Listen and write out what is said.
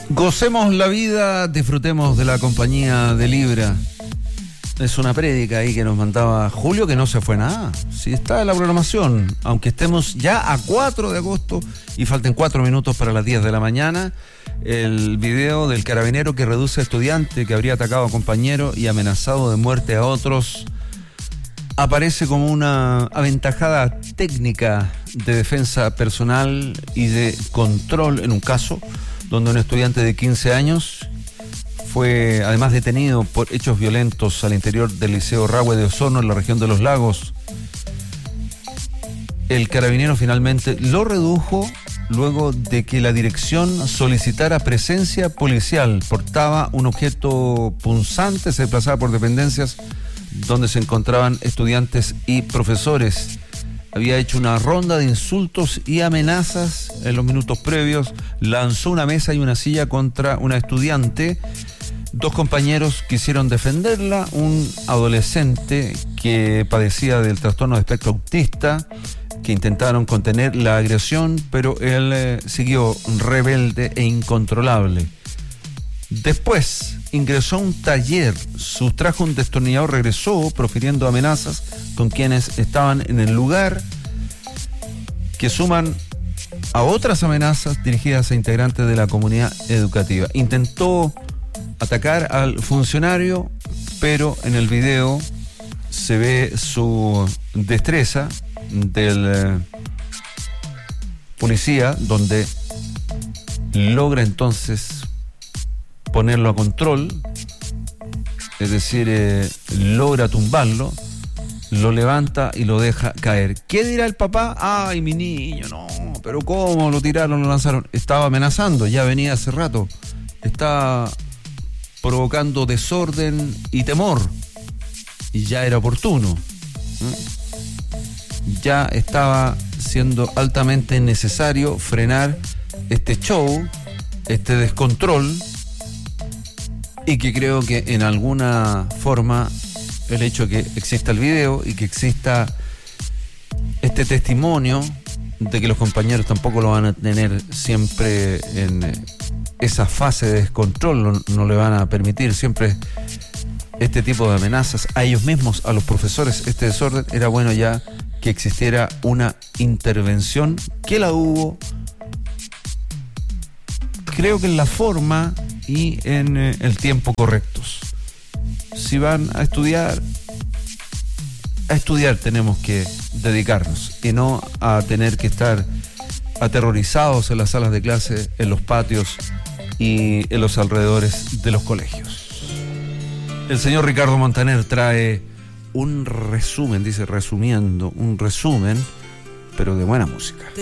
Gocemos la vida, disfrutemos de la compañía de Libra. Es una prédica ahí que nos mandaba Julio, que no se fue nada. Sí está en la programación, aunque estemos ya a 4 de agosto y falten 4 minutos para las 10 de la mañana. El video del carabinero que reduce a estudiante que habría atacado a compañero y amenazado de muerte a otros aparece como una aventajada técnica de defensa personal y de control en un caso donde un estudiante de 15 años fue además detenido por hechos violentos al interior del Liceo Rahue de Osorno en la región de Los Lagos. El carabinero finalmente lo redujo luego de que la dirección solicitara presencia policial. Portaba un objeto punzante, se desplazaba por dependencias donde se encontraban estudiantes y profesores. Había hecho una ronda de insultos y amenazas en los minutos previos. Lanzó una mesa y una silla contra una estudiante. 2 compañeros quisieron defenderla. Un adolescente que padecía del trastorno de espectro autista, que intentaron contener la agresión, pero él siguió rebelde e incontrolable. Después ingresó a un taller, sustrajo un destornillador, regresó profiriendo amenazas con quienes estaban en el lugar, que suman a otras amenazas dirigidas a integrantes de la comunidad educativa. Intentó atacar al funcionario, pero en el video se ve su destreza del policía, donde logra entonces ponerlo a control, es decir, logra tumbarlo, lo levanta y lo deja caer. ¿Qué dirá el papá? Ay, mi niño, no, pero ¿cómo lo tiraron, lo lanzaron? Estaba amenazando, ya venía hace rato, estaba provocando desorden y temor, y ya era oportuno. Ya estaba siendo altamente necesario frenar este show, este descontrol, y que creo que en alguna forma el hecho de que exista el video y que exista este testimonio de que los compañeros tampoco lo van a tener siempre en esa fase de descontrol, no le van a permitir siempre este tipo de amenazas a ellos mismos, a los profesores, este desorden. Era bueno ya que existiera una intervención, que la hubo, creo que en la forma y en el tiempo correctos. Si van a estudiar tenemos que dedicarnos y no a tener que estar aterrorizados en las salas de clase, en los patios y en los alrededores de los colegios. El señor Ricardo Montaner trae un resumen, dice resumiendo, un resumen, pero de buena música.